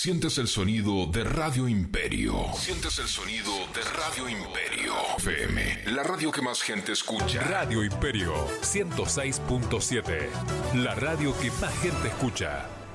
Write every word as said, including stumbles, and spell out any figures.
Sientes el sonido de Radio Imperio. Sientes el sonido de Radio Imperio. F M, la radio que más gente escucha. Radio Imperio ciento seis punto siete. La radio que más gente escucha.